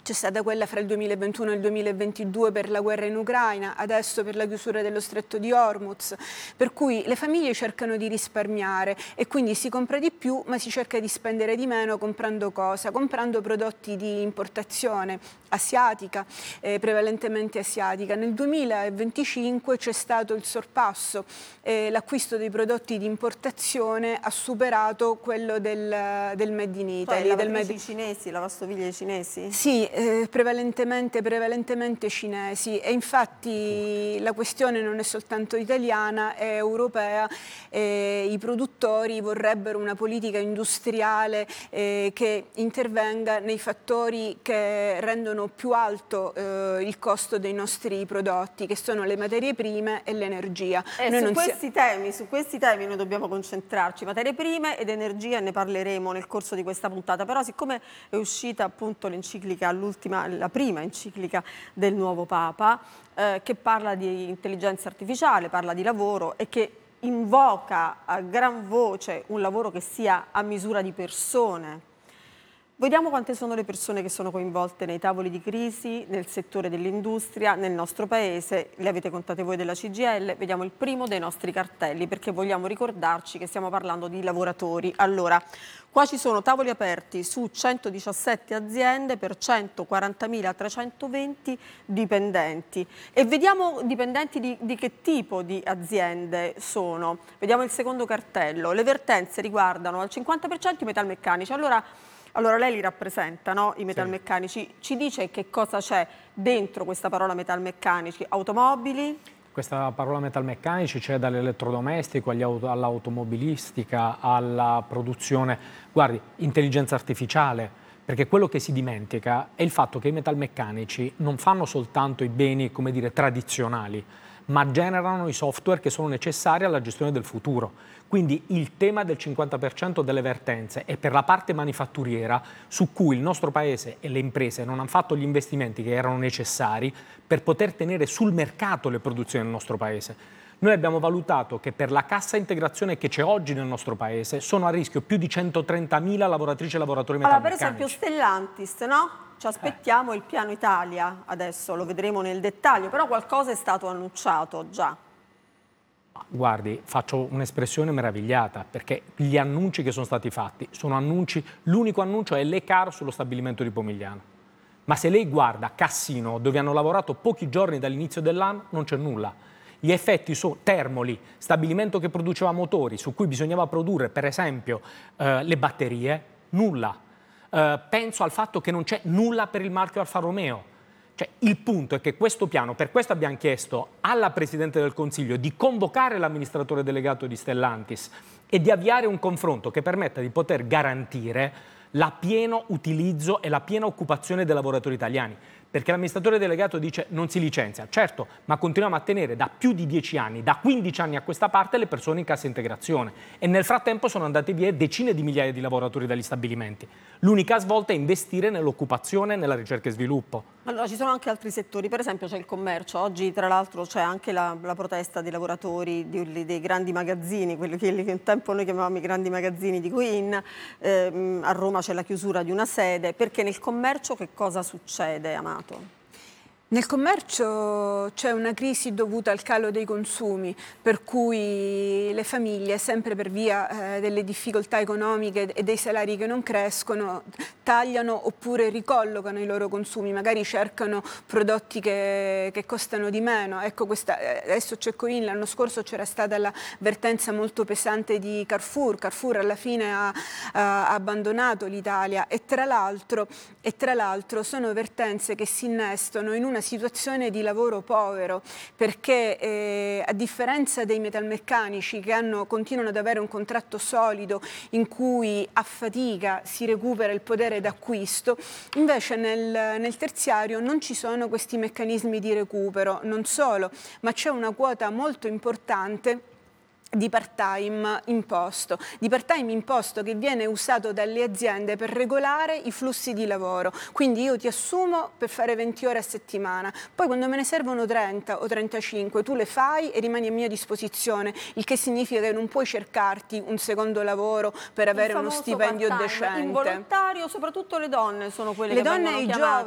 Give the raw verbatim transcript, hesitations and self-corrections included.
C'è stata quella fra il duemilaventuno e il duemilaventidue per la guerra in Ucraina, adesso per la chiusura dello stretto di Hormuz, per cui le famiglie cercano di risparmiare e quindi si compra di più ma si cerca di spendere di meno comprando cosa? Comprando prodotti di importazione asiatica, eh, prevalentemente asiatica. Nel duemilaventicinque c'è stato il sorpasso, eh, l'acquisto dei prodotti di importazione ha superato quello del, del Made in Italy. Cioè, del made... cinesi, lavastoviglie cinesi? Sì, eh, prevalentemente, prevalentemente cinesi e infatti la questione non è soltanto italiana, è europea e i produttori vorrebbero una politica industriale eh, che intervenga nei fattori che rendono più alto eh, il costo dei nostri prodotti, che sono le materie prime e l'energia. Eh, su, questi temi, su questi temi noi dobbiamo concentrarci, materie prime ed energia, ne parleremo nel corso di questa puntata, però siccome è uscita appunto l'enciclica, l'ultima, la prima enciclica del nuovo Papa, eh, che parla di intelligenza artificiale, parla di lavoro e che invoca a gran voce un lavoro che sia a misura di persone. Vediamo quante sono le persone che sono coinvolte nei tavoli di crisi, nel settore dell'industria, nel nostro paese. Le avete contate voi della C G I L, vediamo il primo dei nostri cartelli perché vogliamo ricordarci che stiamo parlando di lavoratori. Allora, qua ci sono tavoli aperti su centodiciassette aziende per centoquarantamila trecentoventi dipendenti. E vediamo dipendenti di, di che tipo di aziende sono. Vediamo il secondo cartello. Le vertenze riguardano al cinquanta per cento i metalmeccanici. Allora, Allora lei li rappresenta, no? I metalmeccanici. Sì. Ci dice che cosa c'è dentro questa parola metalmeccanici? Automobili? Questa parola metalmeccanici c'è dall'elettrodomestico all'automobilistica, alla produzione, guardi, intelligenza artificiale, perché quello che si dimentica è il fatto che i metalmeccanici non fanno soltanto i beni, come dire, tradizionali, ma generano i software che sono necessari alla gestione del futuro. Quindi il tema del cinquanta per cento delle vertenze è per la parte manifatturiera su cui il nostro paese e le imprese non hanno fatto gli investimenti che erano necessari per poter tenere sul mercato le produzioni del nostro paese. Noi abbiamo valutato che per la cassa integrazione che c'è oggi nel nostro paese sono a rischio più di centotrentamila lavoratrici e lavoratori metalmeccanici. Allora, per esempio Stellantis, no? Ci aspettiamo eh. il piano Italia, adesso lo vedremo nel dettaglio, però qualcosa è stato annunciato già. Guardi, faccio un'espressione meravigliata, perché gli annunci che sono stati fatti sono annunci, l'unico annuncio è l'e-car sullo stabilimento di Pomigliano. Ma se lei guarda Cassino, dove hanno lavorato pochi giorni dall'inizio dell'anno, non c'è nulla. Gli effetti sono Termoli, stabilimento che produceva motori, su cui bisognava produrre, per esempio, eh, le batterie, nulla. Eh, penso al fatto che non c'è nulla per il marchio Alfa Romeo. Cioè, il punto è che questo piano, per questo abbiamo chiesto alla Presidente del Consiglio di convocare l'amministratore delegato di Stellantis e di avviare un confronto che permetta di poter garantire la pieno utilizzo e la piena occupazione dei lavoratori italiani. Perché l'amministratore delegato dice non si licenzia, certo, ma continuiamo a tenere da più di dieci anni, da quindici anni a questa parte, le persone in cassa integrazione e nel frattempo sono andate via decine di migliaia di lavoratori dagli stabilimenti. L'unica svolta è investire nell'occupazione, nella ricerca e sviluppo. Allora, ci sono anche altri settori, per esempio c'è il commercio, oggi tra l'altro c'è anche la, la protesta dei lavoratori di, dei grandi magazzini, quelli che un tempo noi chiamavamo i grandi magazzini di Queen, eh, a Roma c'è la chiusura di una sede, perché nel commercio che cosa succede, Amato? Nel commercio c'è una crisi dovuta al calo dei consumi, per cui le famiglie, sempre per via eh, delle difficoltà economiche e dei salari che non crescono, tagliano oppure ricollocano i loro consumi, magari cercano prodotti che, che costano di meno. Ecco, questa, adesso c'è Coin, l'anno scorso c'era stata la vertenza molto pesante di Carrefour, Carrefour alla fine ha, ha abbandonato l'Italia e tra l'altro sono vertenze che si innestano in una situazione di lavoro povero, perché eh, a differenza dei metalmeccanici che hanno, continuano ad avere un contratto solido in cui a fatica si recupera il potere d'acquisto, invece nel, nel terziario non ci sono questi meccanismi di recupero, non solo, ma c'è una quota molto importante di part-time imposto, di part-time imposto che viene usato dalle aziende per regolare i flussi di lavoro. Quindi io ti assumo per fare venti ore a settimana, poi quando me ne servono trenta o trentacinque tu le fai e rimani a mia disposizione, il che significa che non puoi cercarti un secondo lavoro per avere uno stipendio decente. Involontario, soprattutto le donne sono quelle le che donne vengono e i chiamate.